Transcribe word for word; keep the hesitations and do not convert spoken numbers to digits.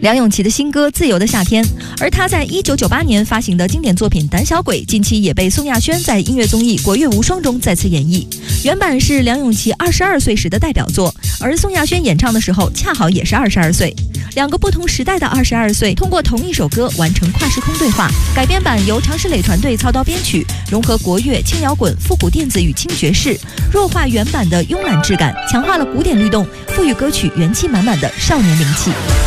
梁咏琪的新歌《自由的夏天》，而她在一九九八年发行的经典作品《胆小鬼》，近期也被宋亚轩在音乐综艺《国乐无双》中再次演绎。原版是梁咏琪二十二岁时的代表作，而宋亚轩演唱的时候恰好也是二十二岁。两个不同时代的二十二岁，通过同一首歌完成跨时空对话。改编版由常石磊团队操刀编曲，融合国乐、轻摇滚、复古电子与轻爵士，弱化原版的慵懒质感，强化了古典律动，赋予歌曲元气满满的少年灵气。